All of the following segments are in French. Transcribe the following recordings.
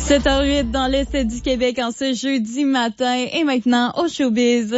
7h08 dans l'Est du Québec en ce jeudi matin et maintenant au showbiz.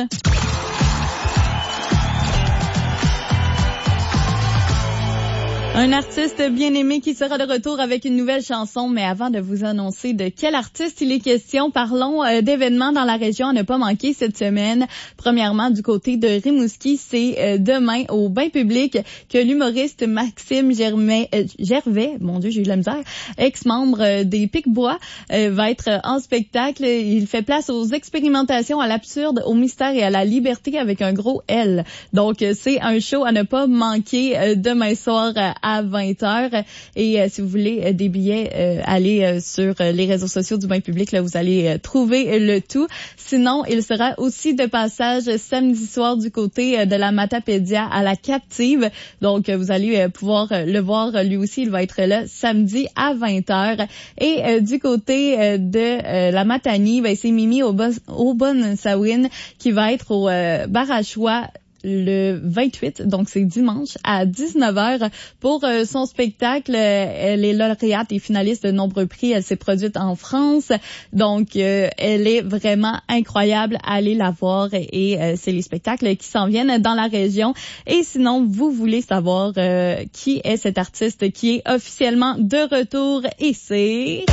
Un artiste bien aimé qui sera de retour avec une nouvelle chanson, mais avant de vous annoncer de quel artiste il est question, parlons d'événements dans la région à ne pas manquer cette semaine. Premièrement, du côté de Rimouski, c'est demain au bain public que l'humoriste Maxime Gervais, mon Dieu, j'ai eu de la misère, ex-membre des Pic-Bois, va être en spectacle. Il fait place aux expérimentations, à l'absurde, au mystère et à la liberté avec un gros L. Donc, c'est un show à ne pas manquer demain soir à 20h. Et si vous voulez des billets, allez sur les réseaux sociaux du bain public, là vous allez trouver le tout. Sinon, il sera aussi de passage samedi soir du côté de la Matapédia à la Captive. Donc, vous allez pouvoir le voir lui aussi. Il va être là samedi à 20h. Et du côté de la Matanie, c'est Mimi Aubonne-Sawin qui va être au Barachois le 28, donc c'est dimanche à 19h pour son spectacle. Elle est lauréate et finaliste de nombreux prix. Elle s'est produite en France, donc elle est vraiment incroyable. Allez la voir et c'est les spectacles qui s'en viennent dans la région. Et sinon, vous voulez savoir qui est cet artiste qui est officiellement de retour et c'est...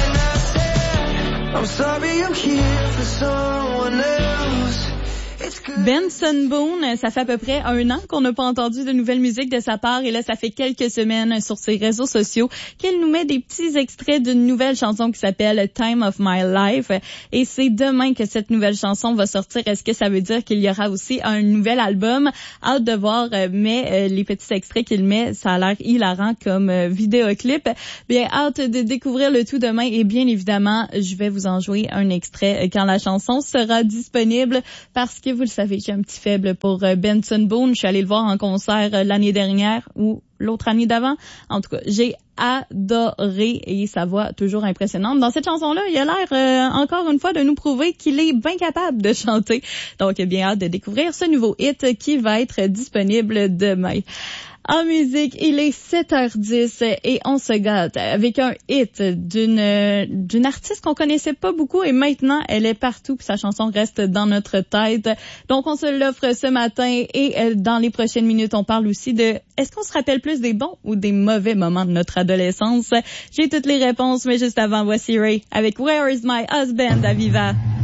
I'm sorry, I'm here for someone else. Benson Boone, ça fait à peu près 1 an qu'on n'a pas entendu de nouvelle musique de sa part et là, ça fait quelques semaines sur ses réseaux sociaux qu'elle nous met des petits extraits d'une nouvelle chanson qui s'appelle Time of My Life et c'est demain que cette nouvelle chanson va sortir. Est-ce que ça veut dire qu'il y aura aussi un nouvel album? Hâte de voir, mais les petits extraits qu'il met, ça a l'air hilarant comme vidéoclip. Bien, hâte de découvrir le tout demain et bien évidemment, je vais vous en jouer un extrait quand la chanson sera disponible parce que vous le savez, j'ai un petit faible pour Benson Boone. Je suis allée le voir en concert l'année dernière ou l'autre année d'avant. En tout cas, j'ai adoré et sa voix toujours impressionnante. Dans cette chanson-là, il a l'air encore une fois de nous prouver qu'il est bien capable de chanter. Donc, bien hâte de découvrir ce nouveau hit qui va être disponible demain. En musique, il est 7h10 et on se gâte avec un hit d'une artiste qu'on connaissait pas beaucoup et maintenant elle est partout puis sa chanson reste dans notre tête. Donc on se l'offre ce matin et dans les prochaines minutes on parle aussi de est-ce qu'on se rappelle plus des bons ou des mauvais moments de notre adolescence? J'ai toutes les réponses mais juste avant voici Ray avec Where is my husband à Viva.